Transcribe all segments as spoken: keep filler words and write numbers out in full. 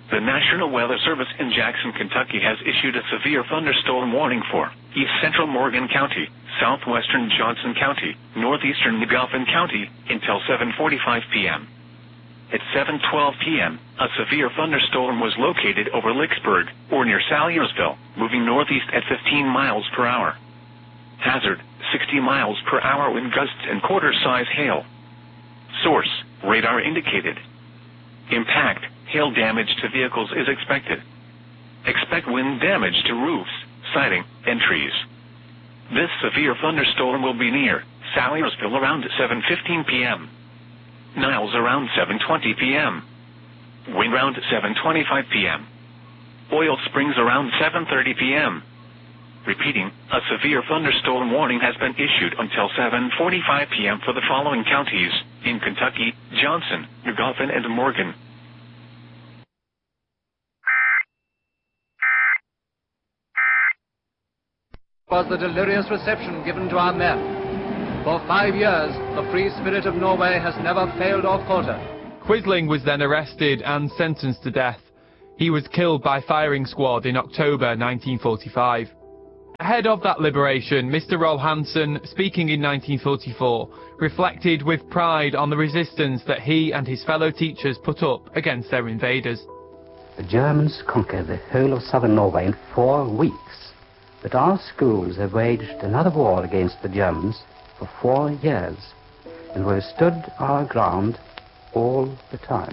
The National Weather Service in Jackson, Kentucky has issued a severe thunderstorm warning for east central Morgan County, southwestern Johnson County, northeastern McGoffin County, until seven forty-five p m At seven twelve p m, a severe thunderstorm was located over Licksburg, or near Salyersville, moving northeast at fifteen miles per hour. Hazard, sixty miles per hour wind gusts and quarter-size hail. Source, radar indicated. Impact, hail damage to vehicles is expected. Expect wind damage to roofs, siding, and trees. This severe thunderstorm will be near Salyersville around seven fifteen p m Niles around seven twenty p m Wind around seven twenty-five p m Oil Springs around seven thirty p m Repeating, a severe thunderstorm warning has been issued until seven forty-five p m for the following counties in Kentucky: Johnson, McGoffin, and Morgan. Was the delirious reception given to our men. For five years, the free spirit of Norway has never failed or faltered. Quisling was then arrested and sentenced to death. He was killed by firing squad in October nineteen forty-five. Ahead of that liberation, Mister Roll Hansen, speaking in nineteen forty-four, reflected with pride on the resistance that he and his fellow teachers put up against their invaders. The Germans conquered the whole of southern Norway in four weeks. But our schools have waged another war against the Germans for four years, and we've stood our ground all the time.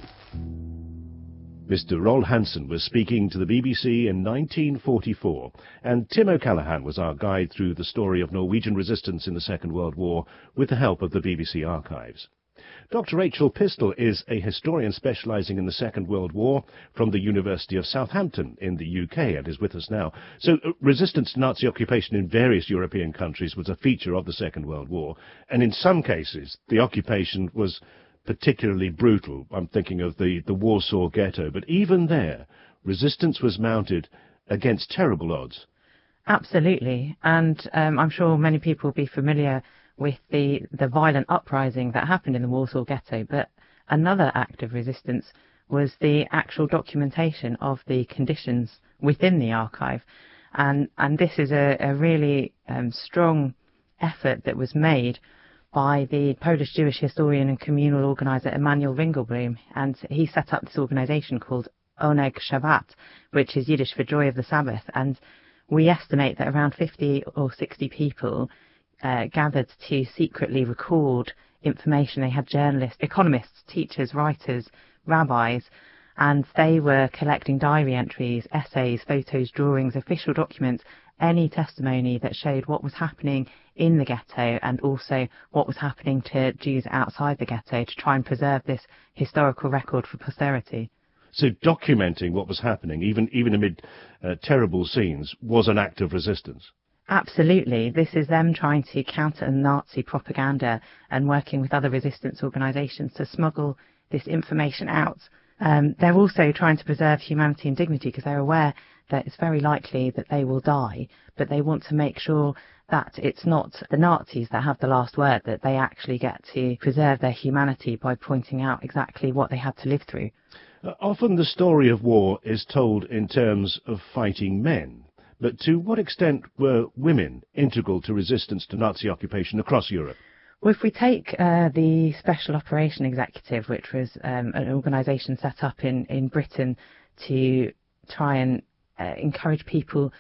Mister Roll Hansen was speaking to the B B C in nineteen forty-four, and Tim O'Callaghan was our guide through the story of Norwegian resistance in the Second World War with the help of the B B C archives. Doctor Rachel Pistol is a historian specialising in the Second World War from the University of Southampton in the U K and is with us now. So uh, resistance to Nazi occupation in various European countries was a feature of the Second World War, and in some cases the occupation was particularly brutal. I'm thinking of the, the Warsaw Ghetto, but even there resistance was mounted against terrible odds. Absolutely, and um, I'm sure many people will be familiar with the, the violent uprising that happened in the Warsaw Ghetto, but another act of resistance was the actual documentation of the conditions within the archive. And, and this is a, a really um, strong effort that was made by the Polish Jewish historian and communal organizer Emanuel Ringelblum, and he set up this organization called Oneg Shabbat, which is Yiddish for Joy of the Sabbath, and we estimate that around fifty or sixty people uh, gathered to secretly record information. They had journalists, economists, teachers, writers, rabbis, and they were collecting diary entries, essays, photos, drawings, official documents, any testimony that showed what was happening in the ghetto and also what was happening to Jews outside the ghetto to try and preserve this historical record for posterity. So documenting what was happening, even even amid uh, terrible scenes, was an act of resistance. Absolutely. This is them trying to counter Nazi propaganda and working with other resistance organisations to smuggle this information out. Um, they're also trying to preserve humanity and dignity because they're aware that it's very likely that they will die, but they want to make sure that it's not the Nazis that have the last word, that they actually get to preserve their humanity by pointing out exactly what they had to live through. Uh, often the story of war is told in terms of fighting men, but to what extent were women integral to resistance to Nazi occupation across Europe? Well, if we take uh, the Special Operation Executive, which was um, an organisation set up in, in Britain to try and uh, encourage people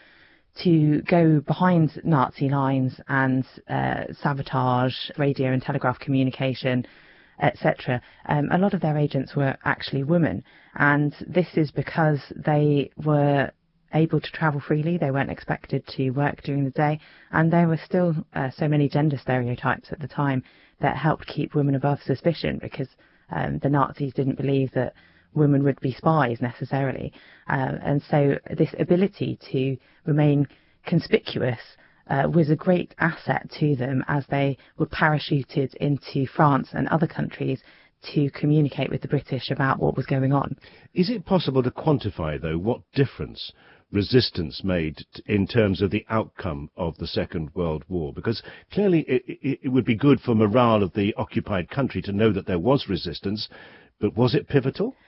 to go behind Nazi lines and uh, sabotage radio and telegraph communication, et cetera. Um, a lot of their agents were actually women, and this is because they were able to travel freely. They weren't expected to work during the day, and there were still uh, so many gender stereotypes at the time that helped keep women above suspicion, because um, the Nazis didn't believe that women would be spies necessarily. Uh, and so this ability to remain conspicuous uh, was a great asset to them as they were parachuted into France and other countries to communicate with the British about what was going on. Is it possible to quantify, though, what difference resistance made in terms of the outcome of the Second World War? Because clearly it, it, it would be good for morale of the occupied country to know that there was resistance, but was it pivotal?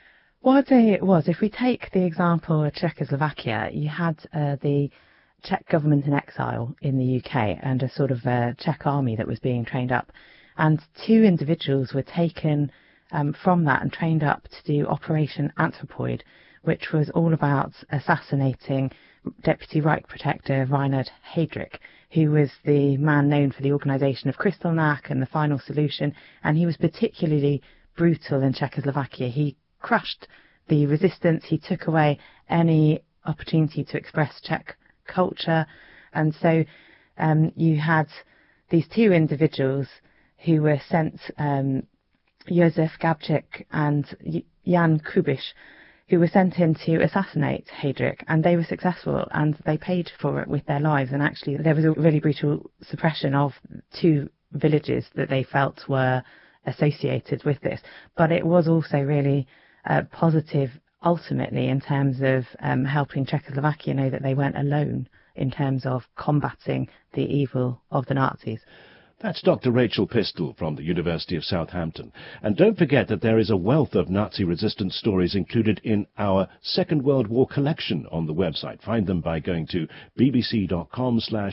What a day it was. If we take the example of Czechoslovakia, you had uh, the Czech government in exile in the U K and a sort of uh, Czech army that was being trained up. And two individuals were taken um, from that and trained up to do Operation Anthropoid, which was all about assassinating Deputy Reich Protector Reinhard Heydrich, who was the man known for the organisation of Kristallnacht and the Final Solution, and he was particularly brutal in Czechoslovakia. He crushed the resistance, he took away any opportunity to express Czech culture, and so um, you had these two individuals who were sent, um, Josef Gabčík and Jan Kubiš, who were sent in to assassinate Heydrich, and they were successful, and they paid for it with their lives. And actually there was a really brutal suppression of two villages that they felt were associated with this. But it was also really uh, positive ultimately in terms of um, helping Czechoslovakia know that they weren't alone in terms of combating the evil of the Nazis. That's Doctor Rachel Pistol from the University of Southampton. And don't forget that there is a wealth of Nazi resistance stories included in our Second World War collection on the website. Find them by going to bbc.com slash